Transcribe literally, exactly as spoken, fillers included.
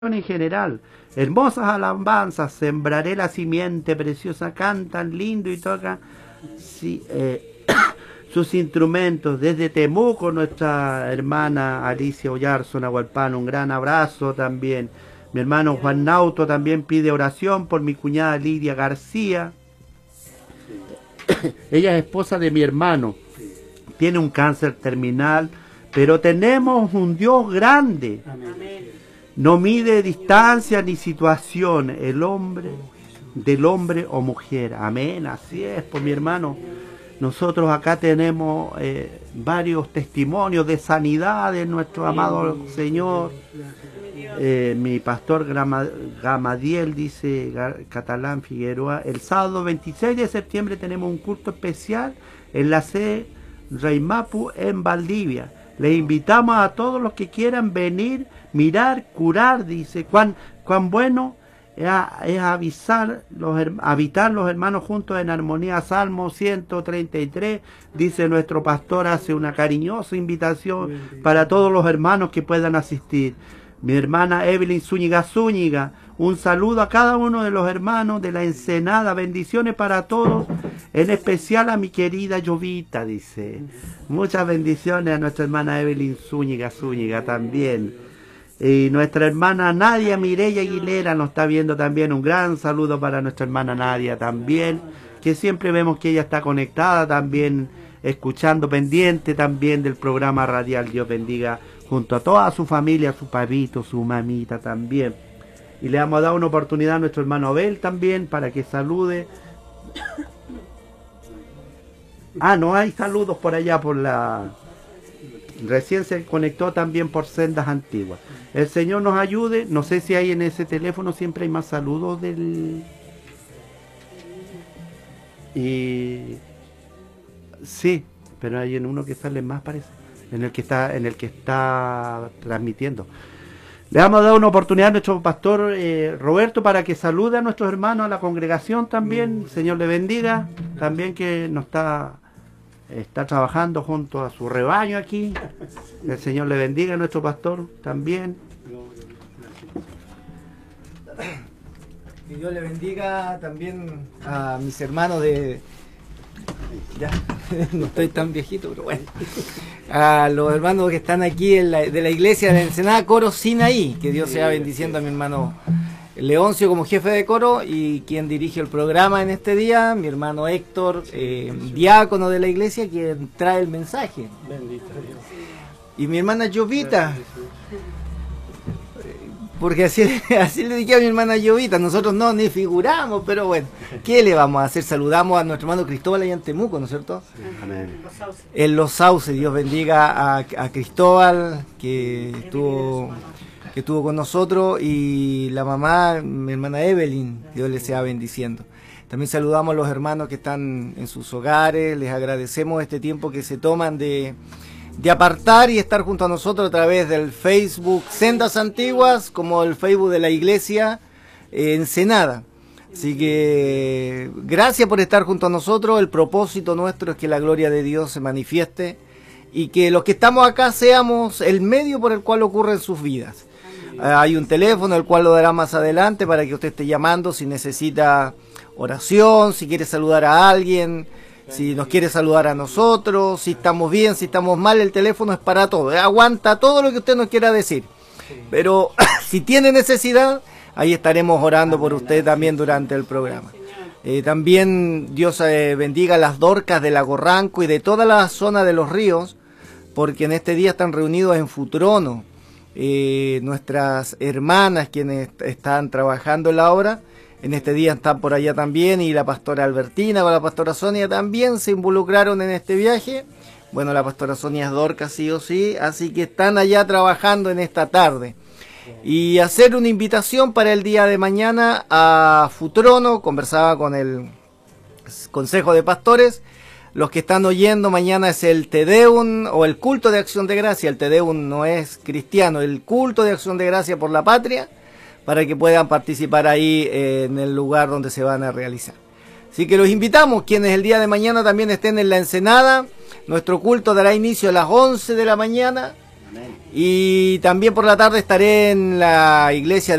en general. Hermosas alabanzas, sembraré la simiente preciosa, cantan lindo y tocan sí, eh, sus instrumentos. Desde Temuco, nuestra hermana Alicia Oyarzona Hualpán, un gran abrazo también. Mi hermano Juan Nauto también pide oración por mi cuñada Lidia García. Ella es esposa de mi hermano, tiene un cáncer terminal, pero tenemos un Dios grande. No mide distancia ni situación el hombre del hombre o mujer. Amén, así es, pues mi hermano. Nosotros acá tenemos eh, varios testimonios de sanidad de nuestro amado Señor. Eh, mi pastor Gamadiel dice, Catalán Figueroa, el sábado veintiséis de septiembre tenemos un culto especial en la sede Reimapu en Valdivia. Les invitamos a todos los que quieran venir, mirar, curar, dice. Cuán, cuán bueno es, es avisar los, habitar los hermanos juntos en armonía. Salmo ciento treinta y tres, dice nuestro pastor, hace una cariñosa invitación para todos los hermanos que puedan asistir. Mi hermana Evelyn Zúñiga Zúñiga, un saludo a cada uno de los hermanos de la Ensenada, bendiciones para todos, en especial a mi querida Llovita, dice. Muchas bendiciones a nuestra hermana Evelyn Zúñiga Zúñiga también. Y nuestra hermana Nadia Mireya Aguilera nos está viendo también, un gran saludo para nuestra hermana Nadia también, que siempre vemos que ella está conectada también, escuchando, pendiente también del programa radial. Dios bendiga junto a toda su familia, su papito, su mamita también. Y le vamos a dar una oportunidad a nuestro hermano Abel también para que salude. Ah, no hay saludos por allá, por la... Recién se conectó también por sendas antiguas. El Señor nos ayude. No sé si hay en ese teléfono, siempre hay más saludos del... Y... Sí, pero hay en uno que sale más, parece. En el que está, en el que está transmitiendo. Le vamos a dar una oportunidad a nuestro pastor eh, Roberto para que salude a nuestros hermanos, a la congregación también. El Señor le bendiga. También que nos está, está trabajando junto a su rebaño aquí. El Señor le bendiga a nuestro pastor también. Que Dios le bendiga también a mis hermanos de... Ya, no estoy tan viejito, pero bueno. A los hermanos que están aquí en la, de la iglesia de la Ensenada, Coro Sinaí. Que Dios sea bendiciendo a mi hermano Leoncio como jefe de coro y quien dirige el programa en este día, mi hermano Héctor, eh, diácono de la iglesia, quien trae el mensaje. Y mi hermana Llovita. Porque así, así le dije a mi hermana Llovita, nosotros no ni figuramos, pero bueno, ¿qué le vamos a hacer? Saludamos a nuestro hermano Cristóbal allá en Temuco, ¿no es cierto? Sí, amén. En Los Sauces, Dios bendiga a, a Cristóbal, que estuvo, que estuvo con nosotros, y la mamá, mi hermana Evelyn, Dios les sea bendiciendo. También saludamos a los hermanos que están en sus hogares, les agradecemos este tiempo que se toman de... de apartar y estar junto a nosotros a través del Facebook Sendas Antiguas, como el Facebook de la iglesia eh, Ensenada. Así que gracias por estar junto a nosotros. El propósito nuestro es que la gloria de Dios se manifieste y que los que estamos acá seamos el medio por el cual ocurren sus vidas. Eh, hay un teléfono, el cual lo dará más adelante para que usted esté llamando si necesita oración, si quiere saludar a alguien, si nos quiere saludar a nosotros, si estamos bien, si estamos mal, el teléfono es para todo. Aguanta todo lo que usted nos quiera decir. Pero si tiene necesidad, ahí estaremos orando por usted también durante el programa. Eh, también Dios eh, bendiga a las Dorcas de Lago Ranco y de toda la zona de los ríos, porque en este día están reunidos en Futrono. Eh, nuestras hermanas quienes están trabajando en la obra, en este día están por allá también, y la pastora Albertina, la pastora Sonia también se involucraron en este viaje. Bueno, la pastora Sonia es Dorca, sí o sí, así que están allá trabajando en esta tarde. Y hacer una invitación para el día de mañana a Futrono. Conversaba con el Consejo de Pastores. Los que están oyendo, mañana es el Te Deum o el culto de acción de gracia. El Te Deum no es cristiano, el culto de acción de gracia por la patria, para que puedan participar ahí eh, en el lugar donde se van a realizar. Así que los invitamos, quienes el día de mañana también estén en la Ensenada. Nuestro culto dará inicio a las once de la mañana Y también por la tarde estaré en la iglesia